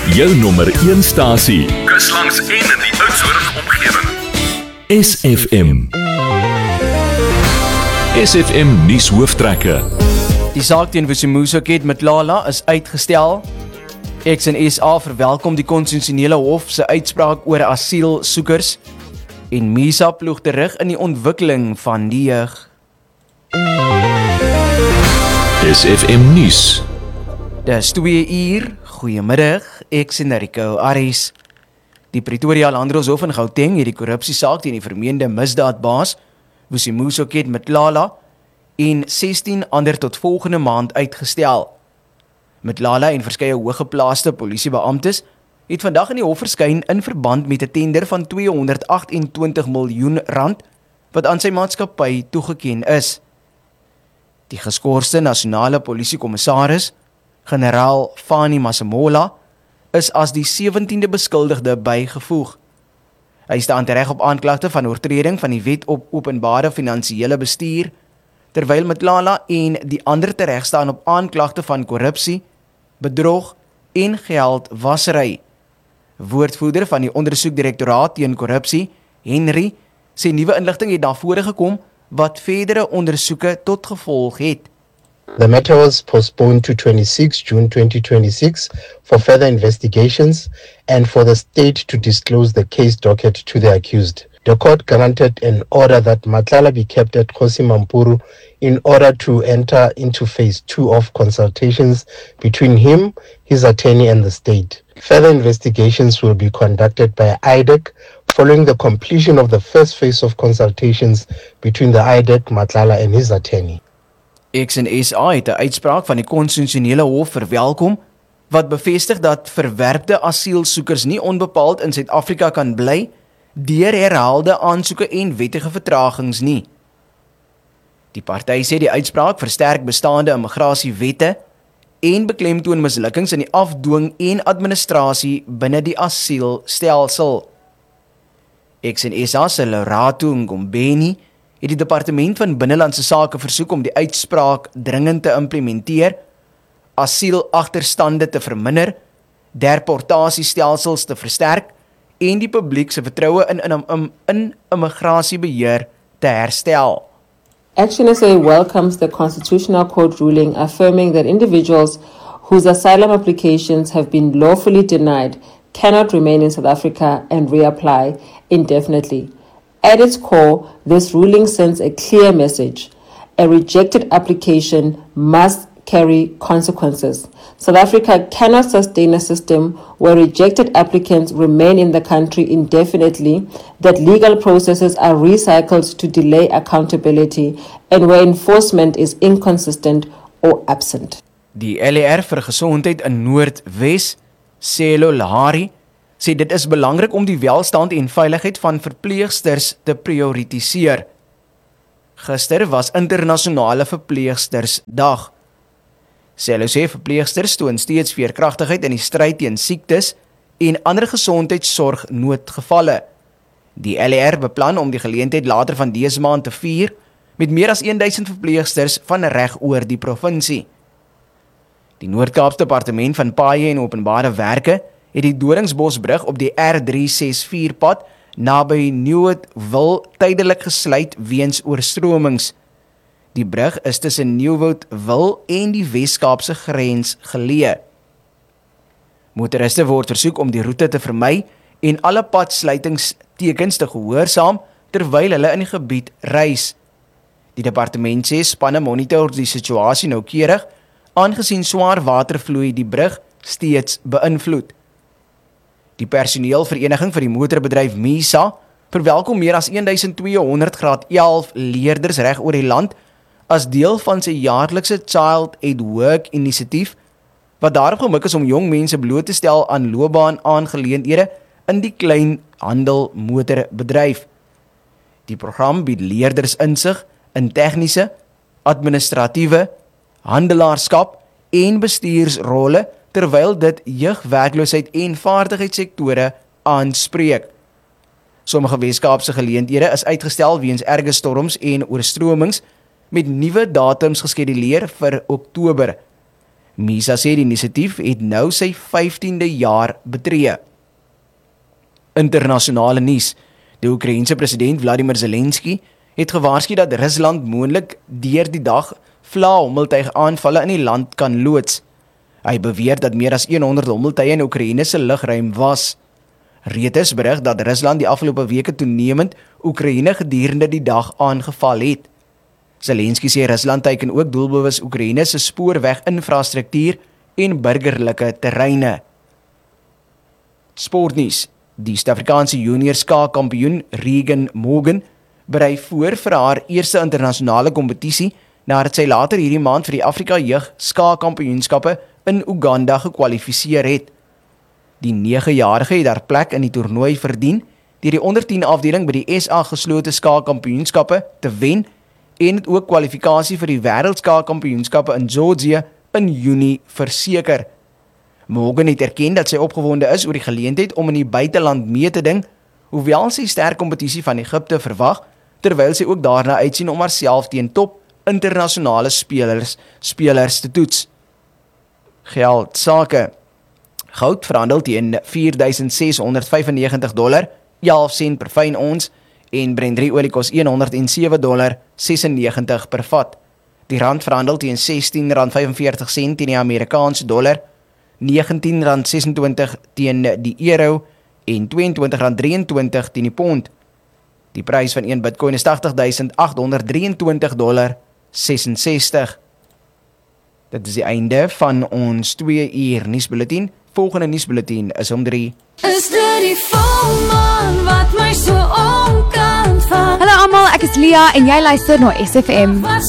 Jou nommer 1 stasie. Kus langs en in die Oudtshoorn omgewing. SFM. SFM nuus hooftrekke. Die saak teen Vusimuso met Lala is uitgestel. XNSA verwelkom die konstitusionele hof se uitspraak oor asielsoekers en MISA ploeg terug in die ontwikkeling van die jeug. SFM nuus. Dis 2 uur. Goeiemiddag, ek sien Rico Aris. Die Pretoria Landdroshof in Gauteng het die korrupsiesaak teen die vermeende misdaadbaas Vusimuso met Lala en 16 ander tot volgende maand uitgestel. Met Lala en verskeie hooggeplaaste polisiebeamptes het vandag in die hof verskyn in verband met 'n tender van R228 miljoen wat aan sy maatskappy toegeken is. Die geskorste nasionale polisiekommissaris, generaal Fani Masemola, is as die 17de beskuldigde bygevoeg. Hy staan tereg op aanklagte van oortreding van die wet op openbare finansiële bestuur, terwyl Matlala en die ander tereg staan op aanklagte van korrupsie, bedrog en geldwasery. Woordvoerder van die ondersoekdirektoraat teen korrupsie, Henry, sê nuwe inligting het na vore gekom wat verdere ondersoeke tot gevolg het. The matter was postponed to 26 June 2026 for further investigations and for the state to disclose the case docket to the accused. The court granted an order that Matlala be kept at Khosi Mampuru in order to enter into phase 2 of consultations between him, his attorney and the state. Further investigations will be conducted by IDEC following the completion of the first phase of consultations between the IDEC, Matlala and his attorney. XNSA het 'n uitspraak van die konstitusionele hof verwelkom wat bevestig dat verwerpte asielsoekers nie onbepaald in Suid-Afrika kan bly deur herhaalde aansoeke en wettige vertragings nie. Die party sê die uitspraak versterk bestaande immigrasiewette en beklemtoon mislukkings in die afdwing en administrasie binne die asielstelsel. XNSA se Lerato Ngombeni het die Departement van Binnelandse Sake versoek om die uitspraak dringend te implementeer, asielagterstande te verminder, deportasiestelsels te versterk en die publiek se vertroue in immigrasiebeheer te herstel. XNSA welcomes the Constitutional Court ruling affirming that individuals whose asylum applications have been lawfully denied cannot remain in South Africa and reapply indefinitely. At its core, this ruling sends a clear message. A rejected application must carry consequences. South Africa cannot sustain a system where rejected applicants remain in the country indefinitely, that legal processes are recycled to delay accountability, and where enforcement is inconsistent or absent. Die LER vir Gesondheid in Noordwes, Selo Lahari, sê dit is belangrik om die welstand en veiligheid van verpleegsters te prioritiseer. Gister was internasionale verpleegstersdag. Selo sê verpleegsters toon steeds veerkragtigheid in die stryd teen siektes en ander gesondheidsorg noodgevalle. Die LER beplan om die geleentheid later van dese maand te vier met meer as 1000 verpleegsters van reg oor die provinsie. Die Noord-Kaapse Departement van Paaie en Openbare Werke het die Doringsbosbrug op die R364 pad naby Nieuwoudtville tydelik gesluit weens oorstromings. Die brug is tussen Nieuwoudtville en die Wes-Kaapse grens geleë. Motoriste word versoek om die roete te vermy en alle padsluitingstekens te gehoorsaam terwyl hulle in die gebied reis. Die departement sê spanne monitor die situasie noukeurig, aangesien swaar watervloei die brug steeds beïnvloed. Die personeelvereniging vir die motorbedryf MISA verwelkom meer as 1200 graad 11 leerders reg oor die land as deel van sy jaarlikse Child at Work inisiatief, wat daarop gemik is om jong mense bloot te stel aan loopbaan aangeleenthede in die klein handel motorbedryf. Die program bied leerders insig in tegniese, administratiewe, handelaarskap en bestuursrolle, terwyl dit jeugwerkloosheid en vaardigheidssektore aanspreek. Sommige Weskaapse geleenthede is uitgestel weens erge storms en oorstromings met nuwe datums geskeduleer vir Oktober. MISA sê die inisiatief het nou sy 15de jaar betree. Internasionale nuus. Die Oekraïense president Vladimir Zelensky het gewaarsku dat Rusland moontlik deur die dag vla-hommeltuig aanvalle in die land kan loods. Hy beweer dat meer as 100 hommeltuie in Oekraïne se lugruim was. Reuters berig dat Rusland die afgelope weke toenemend Oekraïne gedurende die dag aangeval het. Zelensky sê Rusland teiken ook doelbewus Oekraïne se spoorweginfrastruktuur en burgerlike terreine. Sportnuus. Die Suid-Afrikaanse junior skaakkampioen Regan Morgan berei voor vir haar eerste internasionale kompetisie nadat sy later hierdie maand vir die Afrika Jeug Skaakkampioenskappe in Uganda gekwalifiseer het. Die 9-jarige het haar plek in die toernooi verdien deur die onder 10 afdeling by die SA geslote skaakkampioenskappe te wen en het ook kwalifikasie vir die wêreldskaakkampioenskappe in Georgia in Junie verseker. Morgan het erken dat sy opgewonde is oor die geleentheid om in die buiteland mee te ding, hoewel sy sterk kompetisie van Egipte verwag, terwyl sy ook daarna uitsien om haarself teen top internasionale spelers te toets. Geld sake. Goud verhandel teen $4,695, 11 sent per fyn ons, en Brent olie kos $107.96 per vat. Die rand verhandel teen R16.45 teen die Amerikaanse dollar, R19.26 teen die euro en R22.23 teen die pond. Die prys van 1 Bitcoin is $80,823.66. Dit is die einde van ons 2 uur nuusbulletin. Volgende nuusbulletin is om 3. Is dit die volmaan wat my so omkant van? Hallo almal, ek is Lia en jy luister na SFM. Wat